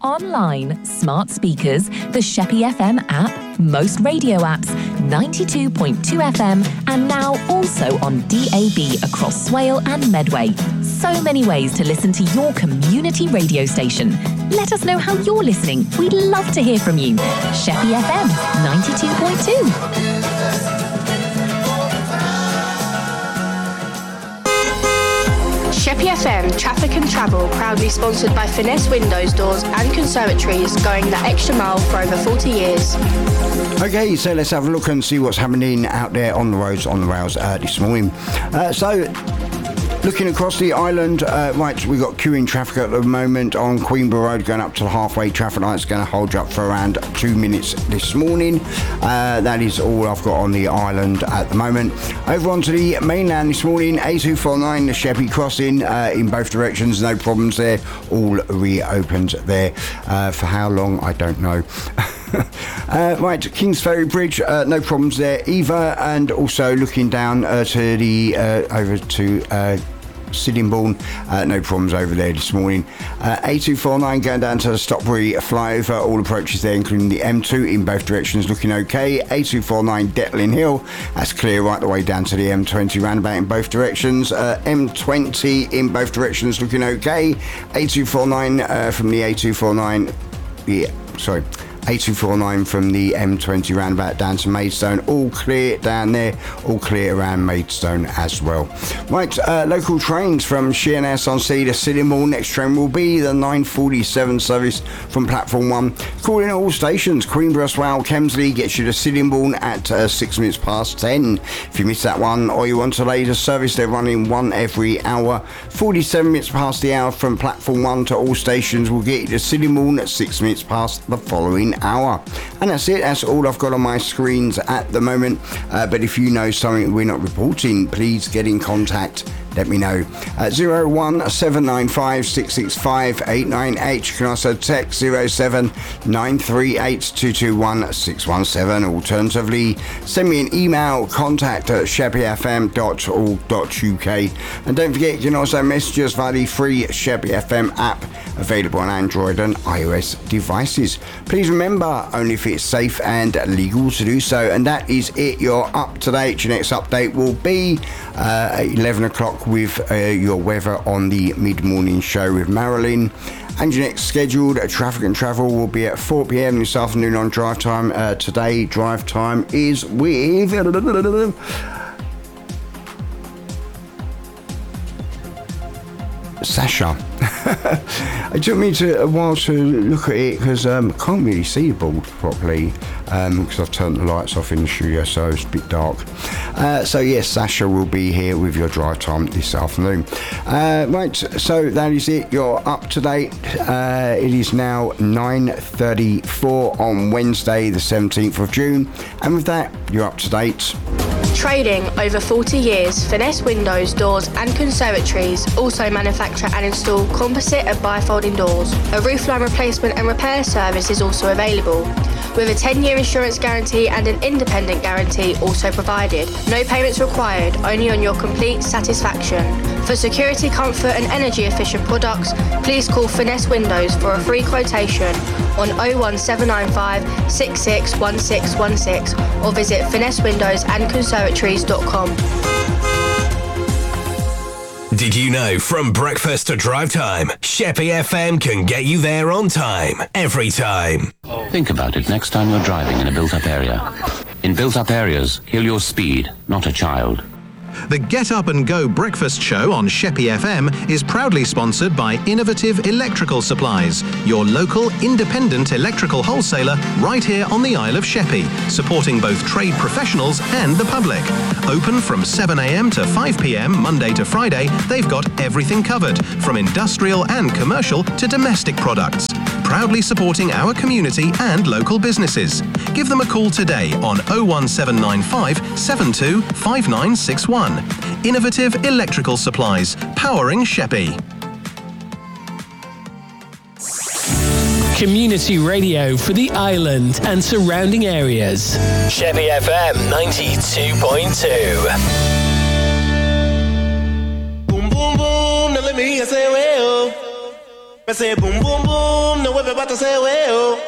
online, smart speakers, the Sheppey FM app, most radio apps, 92.2 FM, and now also on DAB across Swale and Medway. So many ways to listen to your community radio station. Let us know how you're listening. We'd love to hear from you. Sheppey FM 92.2. Sheppey FM Traffic and Travel, proudly sponsored by Finesse Windows, Doors and Conservatories, going the extra mile for over 40 years. Okay, so let's have a look and see what's happening out there on the roads, on the rails this morning. Looking across the island, right, we've got queuing traffic at the moment on Queenborough Road going up to the halfway. Traffic light's going to hold you up for around 2 minutes this morning. That is all I've got on the island at the moment. Over onto the mainland this morning, A249, the Sheppey crossing in both directions, no problems there. All reopened there. For how long, I don't know. Right, Kings Ferry Bridge, no problems there either, and also looking down to the over to Sittingbourne, no problems over there this morning. A249 going down to the Stockbury flyover, all approaches there including the M2 in both directions looking okay. A249 Detling Hill, that's clear right the way down to the M20 roundabout in both directions. M20 in both directions looking okay. A249 from the A249, A249 from the M20 roundabout down to Maidstone, all clear down there, all clear around Maidstone as well. Right, local trains from Sheerness on Sea to Sittingbourne. Next train will be the 9:47 service from platform 1. Calling at all stations, Queenborough, Swale, Kemsley gets you to Sittingbourne at 6 minutes past 10. If you miss that one or you want a later service, they're running one every hour. 47 minutes past the hour from platform 1 to all stations will get you to Sittingbourne at 6 minutes past the following hour. And that's it, that's all I've got on my screens at the moment. But if you know something we're not reporting, please get in contact, let me know. 01795 665 898. You can also text 07938 221 617. Alternatively, send me an email, contact at sheppeyfm.org.uk. And don't forget, you can also message us via the free Sheppey FM app, available on Android and iOS devices. Please remember, only if it's safe and legal to do so. And that is it, you're up to date. Your next update will be at 11 o'clock with your weather on the mid-morning show with Marilyn. And your next scheduled Traffic and Travel will be at 4 p.m. this afternoon on Drive Time. Today, Drive Time is with Sasha. It took me a while to look at it because I can't really see the board properly because I've turned the lights off in the studio, so it's a bit dark. So yes, Sasha will be here with your Drive Time this afternoon. Right, so that is it. You're up to date. It is now 9:34 on Wednesday, the 17th of June, and with that, you're up to date. Trading over 40 years, Finesse Windows, Doors and Conservatories also manufacture and install composite and bifolding doors. A roofline replacement and repair service is also available, with a 10-year insurance guarantee and an independent guarantee also provided. No payments required, only on your complete satisfaction. For security, comfort and energy efficient products, please call Finesse Windows for a free quotation on 01795 661616 or visit finessewindowsandconservatories.com. Did you know from breakfast to drive time, Sheppey FM can get you there on time, every time? Think about it next time you're driving in a built-up area. In built-up areas, kill your speed, not a child. The Get Up and Go breakfast show on Sheppey FM is proudly sponsored by Innovative Electrical Supplies, your local independent electrical wholesaler right here on the Isle of Sheppey, supporting both trade professionals and the public. Open from 7 a.m. to 5 p.m. Monday to Friday, they've got everything covered, from industrial and commercial to domestic products. Proudly supporting our community and local businesses. Give them a call today on 01795 725961. Innovative Electrical Supplies, powering Sheppey. Community radio for the island and surrounding areas. Sheppey FM 92.2. Boom, boom, boom, now let me hear you say, well. Me say boom boom boom, no everybody say way oh.